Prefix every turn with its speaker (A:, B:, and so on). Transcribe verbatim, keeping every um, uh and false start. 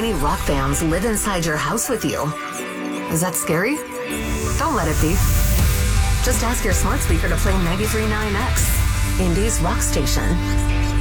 A: many rock fans live inside your house with you. Is that scary? Don't let it be. Just ask your smart speaker to play ninety-three point nine X, Indy's rock station.